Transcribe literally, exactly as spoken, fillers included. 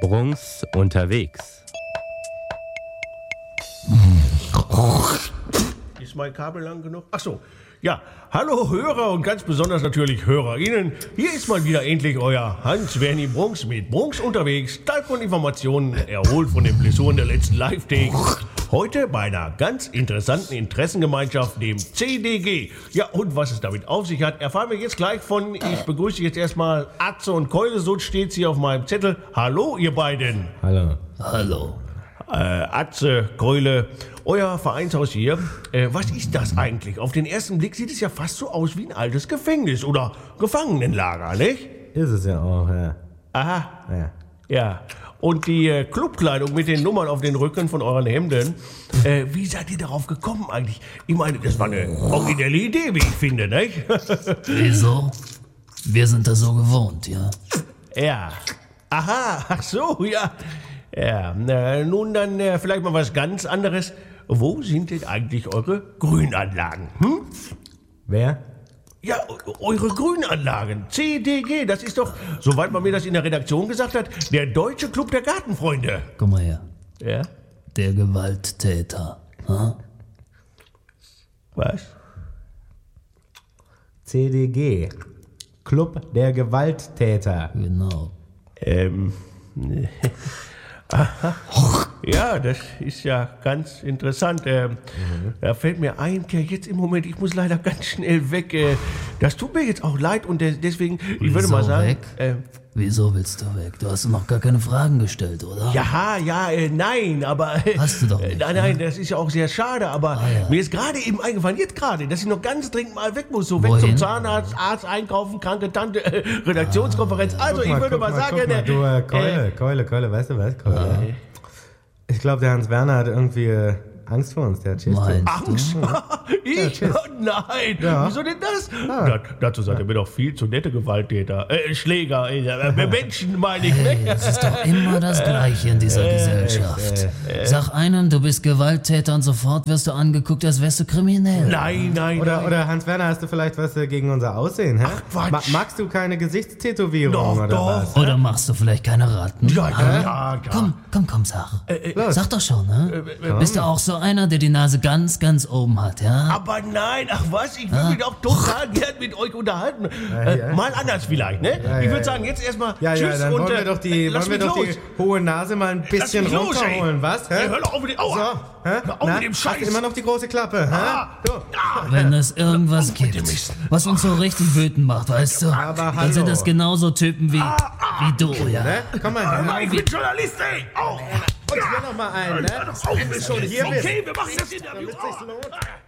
Brunks unterwegs. Ist mein Kabel lang genug? Ach so. Ja, hallo Hörer und ganz besonders natürlich HörerInnen. Hier ist mal wieder endlich euer Hans-Werni Brunks mit Brunks unterwegs. Dank und Informationen erholt von den Blessuren der letzten Live-Takes. Heute bei einer ganz interessanten Interessengemeinschaft, dem C D G. Ja, und was es damit auf sich hat, erfahren wir jetzt gleich von, ich begrüße jetzt erstmal Atze und Keule, so steht's hier auf meinem Zettel. Hallo, ihr beiden. Hallo. Hallo. Äh, Atze, Keule, euer Vereinshaus hier, äh, was ist das eigentlich? Auf den ersten Blick sieht es ja fast so aus wie ein altes Gefängnis oder Gefangenenlager, nicht? Ist es ja auch, ja. Aha, ja. ja. Und die äh, Clubkleidung mit den Nummern auf den Rücken von euren Hemden, äh, wie seid ihr darauf gekommen eigentlich? Ich meine, das war eine originelle Idee, wie ich finde, nicht? Wieso? Wir sind das so gewohnt, ja? Ja. Aha, ach so, ja. Ja, na, nun dann äh, vielleicht mal was ganz anderes. Wo sind denn eigentlich eure Grünanlagen? Hm? Wer? Ja, eure Grünanlagen. C D G, das ist doch, soweit man mir das in der Redaktion gesagt hat, der Deutsche Club der Gartenfreunde. Guck mal her. Ja? Der Gewalttäter. Ha? Was? C D G. Club der Gewalttäter. Genau. Ähm. Aha. Ja, das ist ja ganz interessant. Ähm, mhm. Da fällt mir ein, ja, jetzt im Moment, ich muss leider ganz schnell weg. Äh, das tut mir jetzt auch leid und deswegen, ich Wieso würde mal sagen. Weg? Äh, Wieso willst du weg? Du hast noch gar keine Fragen gestellt, oder? Ja, ja, äh, nein, aber. Äh, Hast du doch nicht, äh, Nein, nein, das ist ja auch sehr schade, aber Ah, ja. mir ist gerade eben eingefallen, jetzt gerade, dass ich noch ganz dringend mal weg muss. So weg Wohin? zum Zahnarzt, Arzt, einkaufen, kranke Tante, äh, Redaktionskonferenz. Ah, also, Guck ich würde guck mal sagen. guck mal, äh, du, äh, äh, Keule, Keule, Keule, weißt du was, Keule? äh, Ich glaube, der Hans-Werner hat irgendwie äh, Angst vor uns, der hat Schiss vor uns. Meinst du? Angst? Ich? tschüss. Oh, nein. Ja. Wieso denn das? Ah. Da, dazu seid ihr mir doch viel zu nette Gewalttäter. Äh, Schläger, äh, äh, Menschen meine ich. Hey, Ne? es ist doch immer das Gleiche in dieser Gesellschaft. Sag einem, du bist Gewalttäter und sofort wirst du angeguckt, als wärst du kriminell. Nein, nein, Oder, nein. oder Hans-Werner, hast du vielleicht was äh, gegen unser Aussehen, hä? Ach, Quatsch. Ma magst du keine Gesichtstätowierung Doch, oder doch. was? Oder machst du vielleicht keine Ratten? Ja, Ah? ja, ja, ja. Komm, komm, komm, sag. Los. Sag doch schon, ne? Bist du auch so einer, der die Nase ganz, ganz oben hat, ja? Aber nein, ach was, ich würde mich auch total gern mit euch unterhalten. Äh, ja. Mal anders vielleicht, ne? Ja, ich ja, würde ja. sagen, jetzt erstmal Ja, tschüss ja, dann und wollen wir äh, doch die, lass wollen wir mich doch los. die hohe Nase mal ein bisschen mich los, ey. runterholen, was? Hä? Ja, hör doch auf mit dem, aua. So, hä? Hör auf Na, mit dem hast Scheiß. du immer noch die große Klappe, hä? Ah. Du. Ah. Wenn es irgendwas mit dem gibt, Mist. was uns so richtig wütend macht, weißt du, Aber dann sind hallo. das genauso Typen wie, wie du, ja. Ne? Komm mal her. Ah, ich bin Journalist, ey. Au. Und hier noch mal einen, ne? Hör doch auf, Wenn du schon hier okay, bist. wir machen das Interview. Damit sich's lohnt.